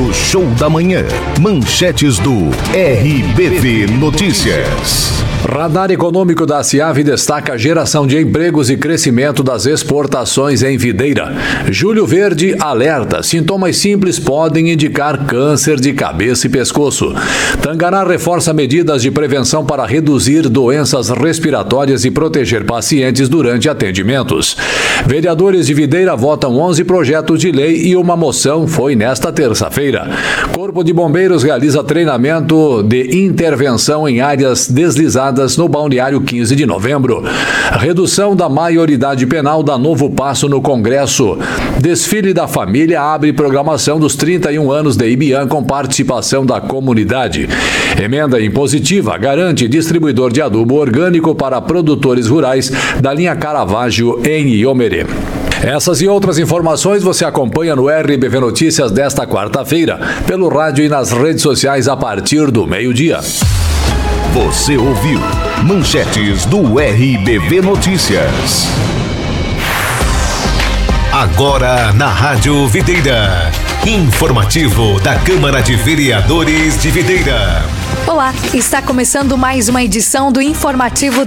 No Show da Manhã, manchetes do RBV Notícias. Radar econômico da CIAV destaca a geração de empregos e crescimento das exportações em Videira. Júlio Verde alerta: sintomas simples podem indicar câncer de cabeça e pescoço. Tangará reforça medidas de prevenção para reduzir doenças respiratórias e proteger pacientes durante atendimentos. Vereadores de Videira votam 11 projetos de lei e uma moção foi nesta terça-feira. Corpo de Bombeiros realiza treinamento de intervenção em áreas deslizadas no balneário 15 de novembro. Redução da maioridade penal dá novo passo no Congresso. Desfile da família abre programação dos 31 anos de Ibiam com participação da comunidade. Emenda impositiva garante distribuidor de adubo orgânico para produtores rurais da linha Caravaggio em Iomerê. Essas e outras informações você acompanha no RBV Notícias desta quarta-feira, pelo rádio e nas redes sociais a partir do meio-dia. Você ouviu manchetes do RBV Notícias. Agora na Rádio Videira. Informativo da Câmara de Vereadores de Videira. Olá, está começando mais uma edição do Informativo